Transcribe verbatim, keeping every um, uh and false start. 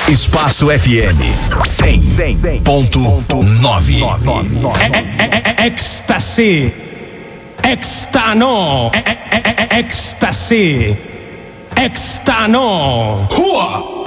Espaço F M cem ponto nove. Ecstasy, Extano, Ecstasy, Extano, Rua.